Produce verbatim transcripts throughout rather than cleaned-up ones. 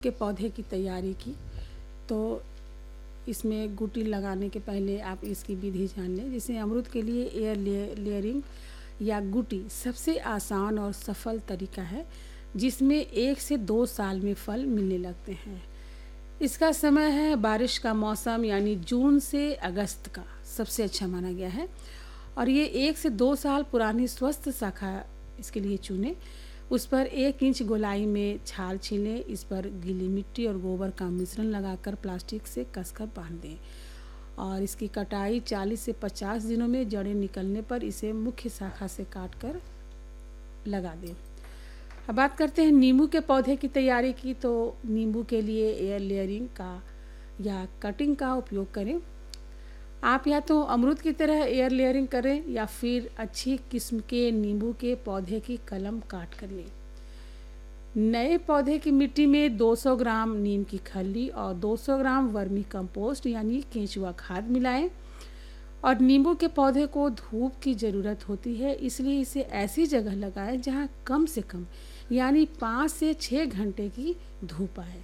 के पौधे की तैयारी की। तो इसमें गुटी लगाने के पहले आप इसकी विधि जान लें। जैसे अमरूद के लिए एयर लेयरिंग या गुटी सबसे आसान और सफल तरीका है, जिसमें एक से दो साल में फल मिलने लगते हैं। इसका समय है बारिश का मौसम, यानी जून से अगस्त का सबसे अच्छा माना गया है। और ये एक से दो साल पुरानी स्वस्थ शाखा इसके लिए चुनें। उस पर एक इंच गोलाई में छाल छीलें। इस पर गीली मिट्टी और गोबर का मिश्रण लगाकर प्लास्टिक से कसकर बांध दें और इसकी कटाई चालीस से पचास दिनों में जड़ें निकलने पर इसे मुख्य शाखा से काट कर लगा दें। अब बात करते हैं नींबू के पौधे की तैयारी की। तो नींबू के लिए एयर लेयरिंग का या कटिंग का उपयोग करें। आप या तो अमरूद की तरह एयर लेयरिंग करें या फिर अच्छी किस्म के नींबू के पौधे की कलम काट कर लें। नए पौधे की मिट्टी में दो सौ ग्राम नीम की खल्ली और दो सौ ग्राम वर्मी कंपोस्ट यानी केंचुआ खाद मिलाएं। और नींबू के पौधे को धूप की ज़रूरत होती है, इसलिए इसे ऐसी जगह लगाएं जहां कम से कम यानी पाँच से छः घंटे की धूप आए।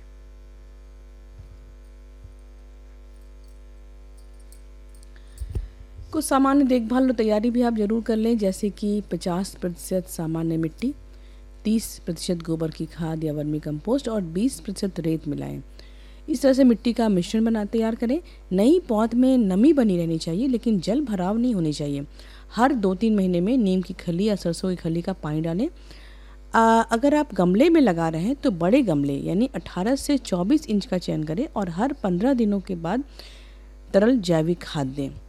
कुछ सामान्य देखभाल और तैयारी भी आप जरूर कर लें, जैसे कि पचास प्रतिशत सामान्य मिट्टी, तीस प्रतिशत गोबर की खाद या वर्मी कंपोस्ट और बीस प्रतिशत रेत मिलाएं। इस तरह से मिट्टी का मिश्रण बना तैयार करें। नई पौध में नमी बनी रहनी चाहिए, लेकिन जल भराव नहीं होनी चाहिए। हर दो तीन महीने में नीम की खली या सरसों की खली का पानी डालें। आ, अगर आप गमले में लगा रहे हैं तो बड़े गमले यानी अठारह से चौबीस इंच का चयन करें और हर पंद्रह दिनों के बाद तरल जैविक खाद दें।